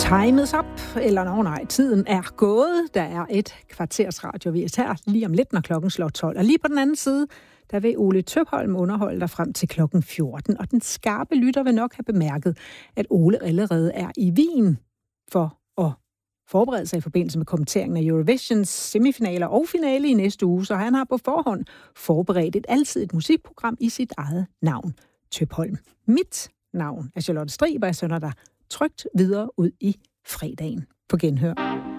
Time is up, eller nej, tiden er gået. Der er et kvarters radiovis her lige om lidt, når klokken slår 12. Og lige på den anden side, der vil Ole Tøpholm underholde dig frem til klokken 14. Og den skarpe lytter vil nok have bemærket, at Ole allerede er i Wien for at forberede sig i forbindelse med kommenteringen af Eurovisions semifinaler og finale i næste uge. Så han har på forhånd forberedt et alsidigt musikprogram i sit eget navn, Tøpholm. Mit navn er Charlotte Strib, og jeg sender dig trygt videre ud i fredagen. På genhør.